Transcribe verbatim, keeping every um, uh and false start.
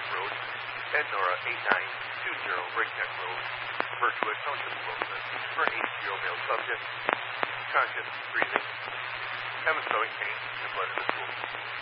Road, and Nora eight nine two zero Breakneck Road, Virtua Township, Wilson, for an eight zero male subject, conscious, breathing, having stomach pain, and blood in the stool.